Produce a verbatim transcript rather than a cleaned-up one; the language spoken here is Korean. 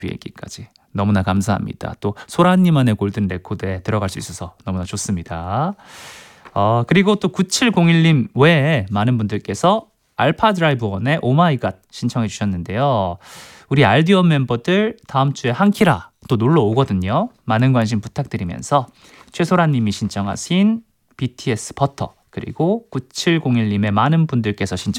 비행기까지. 너무나 감사합니다. 또 소라님만의 골든 레코드에 들어갈 수 있어서 너무나 좋습니다. 어, 그리고 또 구칠공일님 외에 많은 분들께서 알파 드라이브 원의 오마이갓 신청해 주셨는데요. 우리 알디온 멤버들 다음 주에 한키라 또 놀러 오거든요. 많은 관심 부탁드리면서 최소라님이 신청하신 비티에스 버터, 그리고 구칠공일님의 많은 분들께서 신청